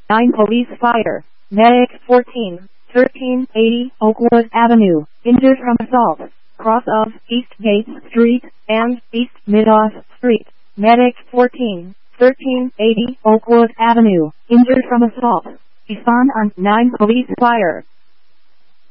9 Police Fire. Medic 14, 1380 Oakwood Avenue, injured from assault, cross of East Gates Street and East Middle Street. Medic 14, 1380 Oakwood Avenue, injured from assault. Respond on 9 Police Fire.